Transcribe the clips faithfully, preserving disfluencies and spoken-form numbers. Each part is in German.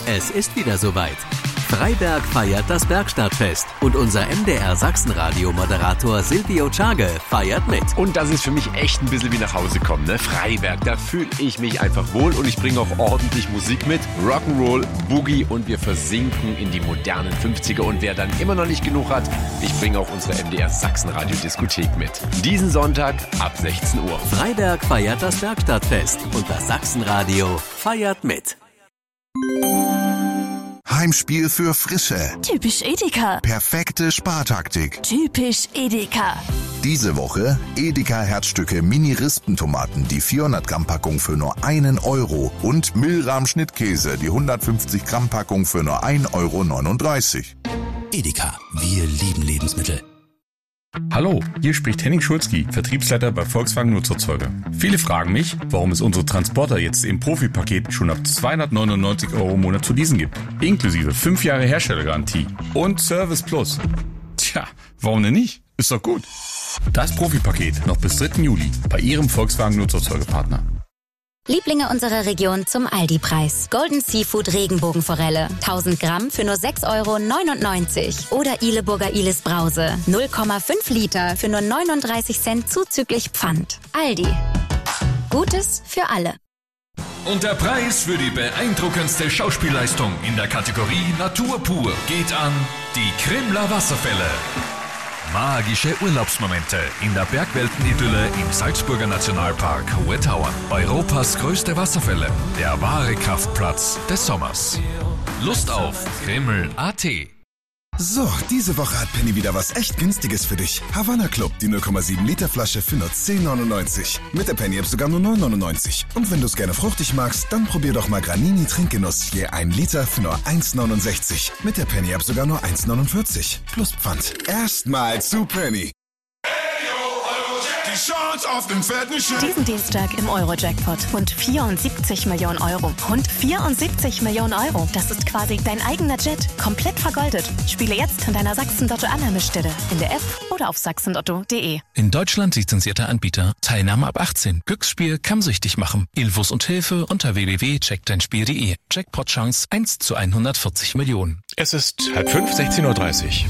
Es ist wieder soweit. Freiberg feiert das Bergstadtfest und unser M D R Sachsenradio-Moderator Silvio Czage feiert mit. Und das ist für mich echt ein bisschen wie nach Hause kommen, ne? Freiberg, da fühle ich mich einfach wohl und ich bringe auch ordentlich Musik mit. Rock'n'Roll, Boogie und wir versinken in die modernen fünfziger. Und wer dann immer noch nicht genug hat, ich bringe auch unsere M D R Sachsenradio-Diskothek mit. Diesen Sonntag ab sechzehn Uhr. Freiberg feiert das Bergstadtfest und das Sachsenradio feiert mit. Heimspiel für Frische. Typisch Edeka. Perfekte Spartaktik. Typisch Edeka. Diese Woche Edeka Herzstücke Mini-Rispentomaten, die vierhundert Gramm Packung für nur einen Euro und Milram Schnittkäse, die hundertfünfzig Gramm Packung für nur ein Euro neununddreißig. Edeka, wir lieben Lebensmittel. Hallo, hier spricht Henning Schulzki, Vertriebsleiter bei Volkswagen Nutzerzeuger. Viele fragen mich, warum es unsere Transporter jetzt im Profipaket schon ab zweihundertneunundneunzig Euro im Monat zu leasen gibt. Inklusive fünf Jahre Herstellergarantie und Service Plus. Tja, warum denn nicht? Ist doch gut. Das Profipaket noch bis dritten Juli bei Ihrem Volkswagen Nutzerzeugerpartner. Lieblinge unserer Region zum Aldi-Preis. Golden Seafood Regenbogenforelle. tausend Gramm für nur sechs Euro neunundneunzig. Oder Ileburger Ilis Brause. null Komma fünf Liter für nur neununddreißig Cent zuzüglich Pfand. Aldi. Gutes für alle. Und der Preis für die beeindruckendste Schauspielleistung in der Kategorie Natur pur geht an die Krimler Wasserfälle. Magische Urlaubsmomente in der Bergweltenidylle im Salzburger Nationalpark Hohe Tauern. Europas größte Wasserfälle, der wahre Kraftplatz des Sommers. Lust auf Krimml punkt a t. So, diese Woche hat Penny wieder was echt Günstiges für dich. Havanna Club, die null Komma sieben Liter Flasche für nur zehn neunundneunzig. Mit der Penny App sogar nur neun neunundneunzig. Und wenn du es gerne fruchtig magst, dann probier doch mal Granini Trinkgenuss. Je ein Liter für nur eins neunundsechzig. Mit der Penny App sogar nur eins neunundvierzig. Plus Pfand. Erstmal zu Penny. Diesen Dienstag im Euro-Jackpot. Rund vierundsiebzig Millionen Euro. Rund vierundsiebzig Millionen Euro. Das ist quasi dein eigener Jet. Komplett vergoldet. Spiele jetzt an deiner Sachsen-Lotto-Annahmestelle. In der App oder auf sachsenlotto punkt de. In Deutschland lizenzierter Anbieter. Teilnahme ab achtzehn. Glücksspiel kann süchtig machen. Infos und Hilfe unter w w w punkt check dein spiel punkt de. Jackpot-Chance eins zu hundertvierzig Millionen. Es ist halb fünf, sechzehn Uhr dreißig.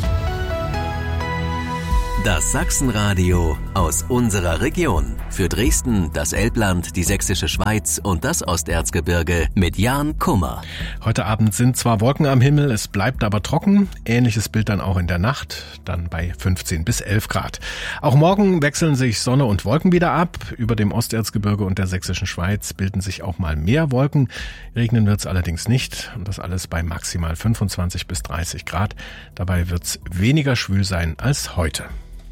Das Sachsenradio aus unserer Region. Für Dresden, das Elbland, die Sächsische Schweiz und das Osterzgebirge mit Jan Kummer. Heute Abend sind zwar Wolken am Himmel, es bleibt aber trocken. Ähnliches Bild dann auch in der Nacht, dann bei fünfzehn bis elf Grad. Auch morgen wechseln sich Sonne und Wolken wieder ab. Über dem Osterzgebirge und der Sächsischen Schweiz bilden sich auch mal mehr Wolken. Regnen wird's allerdings nicht. Und das alles bei maximal fünfundzwanzig bis dreißig Grad. Dabei wird's weniger schwül sein als heute.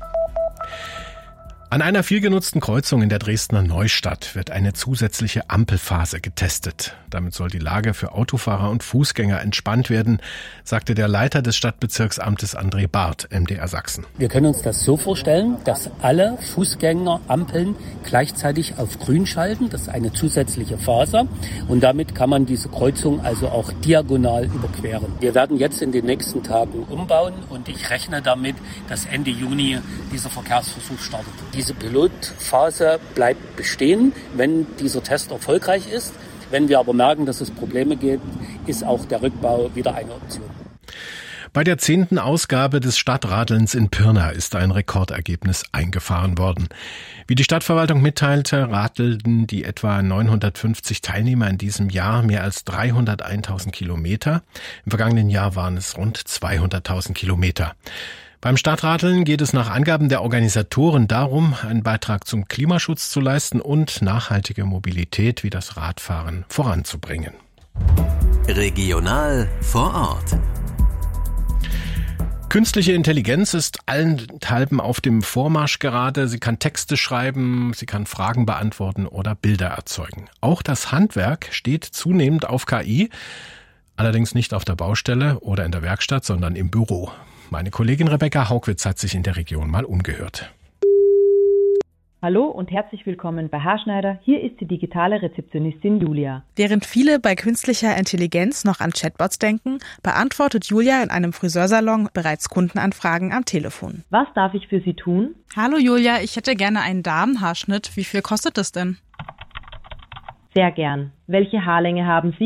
An einer vielgenutzten Kreuzung in der Dresdner Neustadt wird eine zusätzliche Ampelphase getestet. Damit soll die Lage für Autofahrer und Fußgänger entspannt werden, sagte der Leiter des Stadtbezirksamtes André Barth, M D R Sachsen. Wir können uns das so vorstellen, dass alle Fußgängerampeln gleichzeitig auf grün schalten. Das ist eine zusätzliche Phase und damit kann man diese Kreuzung also auch diagonal überqueren. Wir werden jetzt in den nächsten Tagen umbauen und ich rechne damit, dass Ende Juni dieser Verkehrsversuch startet. Diese Pilotphase bleibt bestehen, wenn dieser Test erfolgreich ist. Wenn wir aber merken, dass es Probleme gibt, ist auch der Rückbau wieder eine Option. Bei der zehnten Ausgabe des Stadtradelns in Pirna ist ein Rekordergebnis eingefahren worden. Wie die Stadtverwaltung mitteilte, radelten die etwa neunhundertfünfzig Teilnehmer in diesem Jahr mehr als dreihundertaintausend Kilometer. Im vergangenen Jahr waren es rund zweihunderttausend Kilometer. Beim Stadtradeln geht es nach Angaben der Organisatoren darum, einen Beitrag zum Klimaschutz zu leisten und nachhaltige Mobilität wie das Radfahren voranzubringen. Regional vor Ort. Künstliche Intelligenz ist allenthalben auf dem Vormarsch gerade. Sie kann Texte schreiben, sie kann Fragen beantworten oder Bilder erzeugen. Auch das Handwerk steht zunehmend auf K I, allerdings nicht auf der Baustelle oder in der Werkstatt, sondern im Büro. Meine Kollegin Rebecca Haugwitz hat sich in der Region mal umgehört. Hallo und herzlich willkommen bei Haarschneider. Hier ist die digitale Rezeptionistin Julia. Während viele bei künstlicher Intelligenz noch an Chatbots denken, beantwortet Julia in einem Friseursalon bereits Kundenanfragen am Telefon. Was darf ich für Sie tun? Hallo Julia, ich hätte gerne einen Damenhaarschnitt. Wie viel kostet es denn? Sehr gern. Welche Haarlänge haben Sie?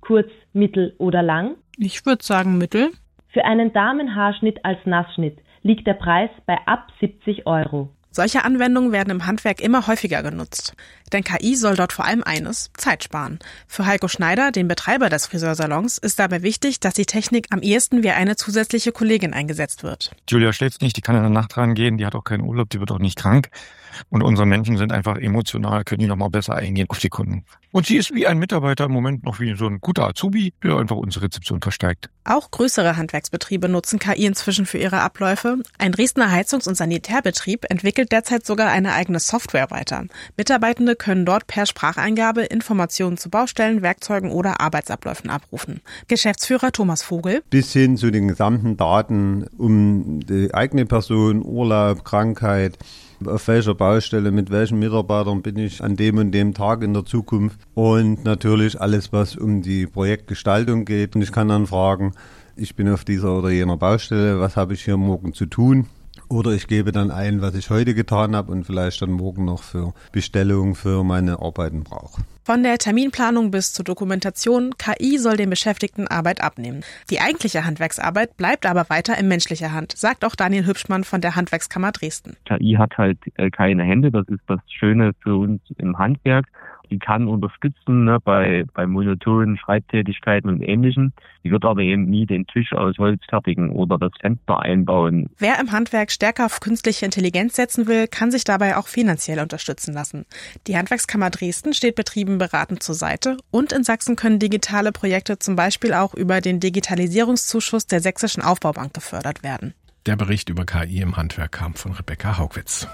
kurz, mittel oder lang? Ich würde sagen mittel. Für einen Damenhaarschnitt als Nassschnitt liegt der Preis bei ab siebzig Euro. Solche Anwendungen werden im Handwerk immer häufiger genutzt. Denn K I soll dort vor allem eines, Zeit sparen. Für Heiko Schneider, den Betreiber des Friseursalons, ist dabei wichtig, dass die Technik am ehesten wie eine zusätzliche Kollegin eingesetzt wird. Julia schläft nicht, die kann in der Nacht rangehen, die hat auch keinen Urlaub, die wird auch nicht krank. Und unsere Menschen sind einfach emotional, können die noch mal besser eingehen auf die Kunden. Und sie ist wie ein Mitarbeiter im Moment noch wie so ein guter Azubi, der einfach unsere Rezeption verstärkt. Auch größere Handwerksbetriebe nutzen K I inzwischen für ihre Abläufe. Ein Dresdner Heizungs- und Sanitärbetrieb entwickelt derzeit sogar eine eigene Software weiter. Mitarbeitende können dort per Spracheingabe Informationen zu Baustellen, Werkzeugen oder Arbeitsabläufen abrufen. Geschäftsführer Thomas Vogel. Bis hin zu den gesamten Daten um die eigene Person, Urlaub, Krankheit, auf welcher Baustelle, mit welchen Mitarbeitern bin ich an dem und dem Tag in der Zukunft und natürlich alles, was um die Projektgestaltung geht. Und ich kann dann fragen, ich bin auf dieser oder jener Baustelle, was habe ich hier morgen zu tun? Oder ich gebe dann ein, was ich heute getan habe und vielleicht dann morgen noch für Bestellungen für meine Arbeiten brauche. Von der Terminplanung bis zur Dokumentation, K I soll den Beschäftigten Arbeit abnehmen. Die eigentliche Handwerksarbeit bleibt aber weiter in menschlicher Hand, sagt auch Daniel Hübschmann von der Handwerkskammer Dresden. K I hat halt keine Hände, das ist das Schöne für uns im Handwerk. Die kann unterstützen ne, bei, bei monotonen Schreibtätigkeiten und Ähnlichem. Die wird aber eben nie den Tisch aus Holz fertigen oder das Fenster einbauen. Wer im Handwerk stärker auf künstliche Intelligenz setzen will, kann sich dabei auch finanziell unterstützen lassen. Die Handwerkskammer Dresden steht Betrieben beratend zur Seite und in Sachsen können digitale Projekte zum Beispiel auch über den Digitalisierungszuschuss der Sächsischen Aufbaubank gefördert werden. Der Bericht über K I im Handwerk kam von Rebecca Haugwitz.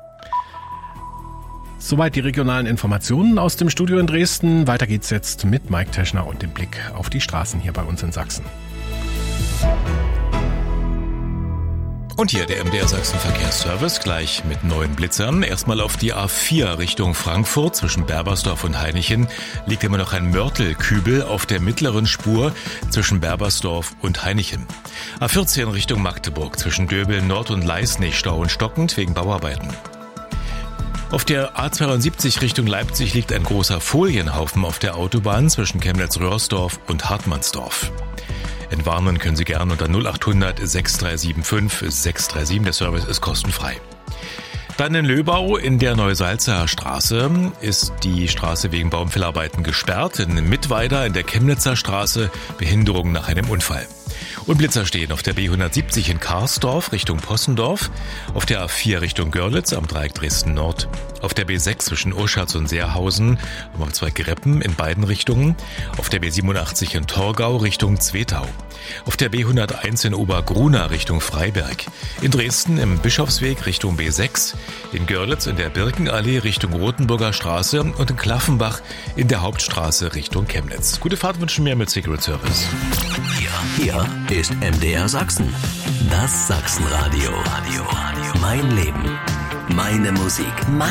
Soweit die regionalen Informationen aus dem Studio in Dresden. Weiter geht's jetzt mit Mike Teschner und dem Blick auf die Straßen hier bei uns in Sachsen. Und hier der M D R Sachsen Verkehrsservice gleich mit neuen Blitzern. Erstmal auf die A vier Richtung Frankfurt zwischen Berbersdorf und Hainichen liegt immer noch ein Mörtelkübel auf der mittleren Spur zwischen Berbersdorf und Hainichen. A vierzehn Richtung Magdeburg zwischen Döbeln Nord und Leisnig Stau und stockend wegen Bauarbeiten. Auf der A zweiundsiebzig Richtung Leipzig liegt ein großer Folienhaufen auf der Autobahn zwischen Chemnitz-Röhrsdorf und Hartmannsdorf. Entwarnen können Sie gerne unter null achthundert sechs drei sieben fünf sechs drei sieben. Der Service ist kostenfrei. Dann in Löbau in der Neusalzer Straße ist die Straße wegen Baumfällarbeiten gesperrt. In Mittweida in der Chemnitzer Straße Behinderung nach einem Unfall. Und Blitzer stehen auf der B hundertsiebzig in Karsdorf Richtung Possendorf, auf der A vier Richtung Görlitz am Dreieck Dresden Nord, auf der B sechs zwischen Urschatz und Seerhausen am Abzweig Greppen in beiden Richtungen, auf der B siebenundachtzig in Torgau Richtung Zwetau, auf der B hunderteins in Obergruna Richtung Freiberg, in Dresden im Bischofsweg Richtung B sechs, in Görlitz in der Birkenallee Richtung Rotenburger Straße und in Klaffenbach in der Hauptstraße Richtung Chemnitz. Gute Fahrt wünschen wir mit Secret Service. Hier, hier ist M D R Sachsen. Das Sachsenradio. Mein Leben. Meine Musik.